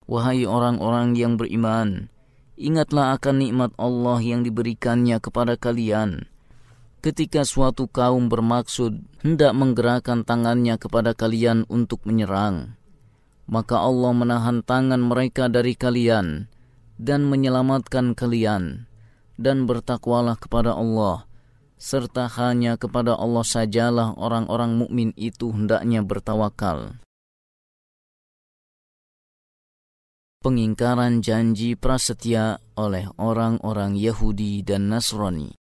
Wahai orang-orang yang beriman, ingatlah akan nikmat Allah yang diberikannya kepada kalian. Ketika suatu kaum bermaksud hendak menggerakkan tangannya kepada kalian untuk menyerang, maka Allah menahan tangan mereka dari kalian dan menyelamatkan kalian. Dan bertakwalah kepada Allah, serta hanya kepada Allah sajalah orang-orang mukmin itu hendaknya bertawakal. Pengingkaran janji prasetya oleh orang-orang Yahudi dan Nasrani.